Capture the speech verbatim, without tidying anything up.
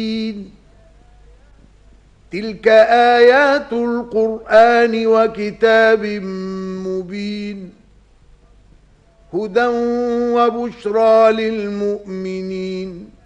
تلك آيات القرآن وكتاب مبين هدى وبشرى للمؤمنين